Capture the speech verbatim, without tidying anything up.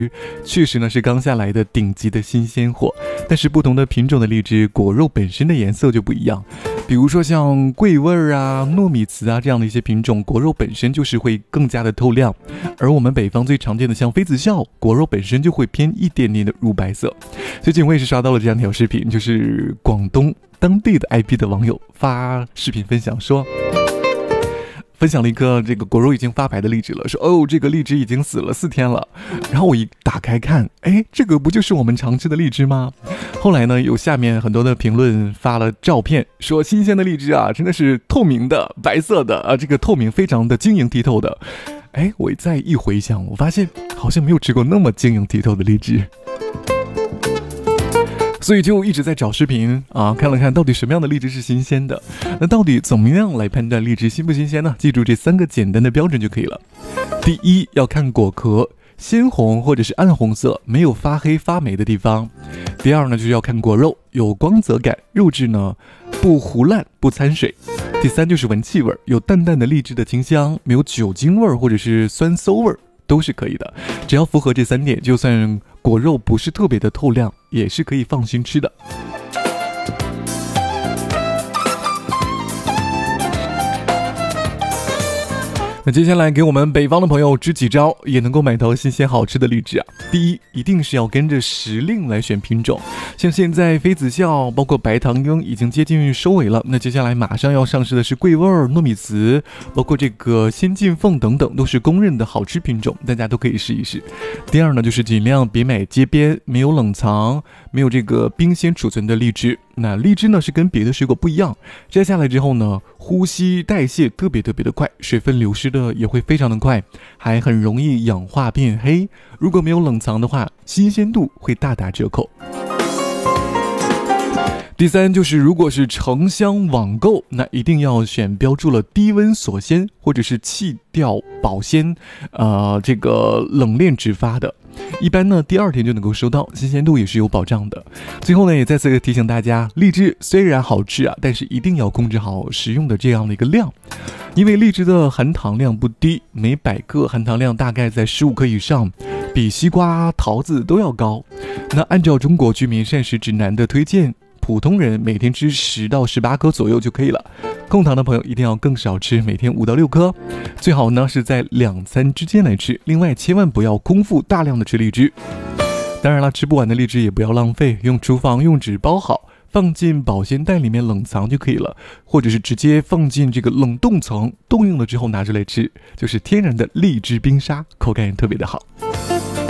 确实呢是刚下来的顶级的新鲜货，但是不同的品种的荔枝果肉本身的颜色就不一样。比如说像桂味儿啊、糯米糍啊这样的一些品种，果肉本身就是会更加的透亮，而我们北方最常见的像妃子笑，果肉本身就会偏一点点的乳白色。最近我也是刷到了这样一条视频，就是广东当地的 I P 的网友发视频分享说，分享了一个这个果肉已经发白的荔枝了，说哦，这个荔枝已经死了四天了。然后我一打开看，哎，这个不就是我们常吃的荔枝吗？后来呢，有下面很多的评论发了照片，说新鲜的荔枝啊，真的是透明的、白色的啊，这个透明非常的晶莹剔透的。哎，我再一回想，我发现好像没有吃过那么晶莹剔透的荔枝。所以就一直在找视频啊，看了看到底什么样的荔枝是新鲜的。那到底怎么样来判断荔枝新不新鲜呢？记住这三个简单的标准就可以了。第一，要看果壳，鲜红或者是暗红色，没有发黑发霉的地方。第二呢，就是要看果肉，有光泽感，肉质呢不糊烂不掺水。第三就是闻气味，有淡淡的荔枝的清香，没有酒精味或者是酸馊味都是可以的。只要符合这三点，就算果肉不是特别的透亮，也是可以放心吃的。那接下来给我们北方的朋友支几招，也能够买到新鲜好吃的荔枝啊。第一，一定是要跟着时令来选品种，像现在妃子笑包括白糖樱已经接近收尾了，那接下来马上要上市的是桂味儿、糯米糍，包括这个仙进凤等等，都是公认的好吃品种，大家都可以试一试。第二呢，就是尽量别买街边没有冷藏、没有这个冰鲜储存的荔枝。那荔枝呢是跟别的水果不一样，摘下来之后呢，呼吸代谢特别特别的快，水分流失的也会非常的快，还很容易氧化变黑。如果没有冷藏的话，新鲜度会大打折扣。第三就是如果是城乡网购，那一定要选标注了低温锁鲜或者是气调保鲜，呃，这个冷链直发的。一般呢第二天就能够收到，新鲜度也是有保障的。最后呢也再次提醒大家，荔枝虽然好吃啊，但是一定要控制好食用的这样的一个量，因为荔枝的含糖量不低，每百克含糖量大概在十五克以上，比西瓜桃子都要高。那按照中国居民膳食指南的推荐，普通人每天吃十到十八颗左右就可以了，控糖的朋友一定要更少吃，每天五到六颗，最好呢是在两餐之间来吃。另外千万不要空腹大量的吃荔枝，当然了，吃不完的荔枝也不要浪费，用厨房用纸包好，放进保鲜袋里面冷藏就可以了，或者是直接放进这个冷冻层，冻硬了之后拿出来吃，就是天然的荔枝冰沙，口感也特别的好。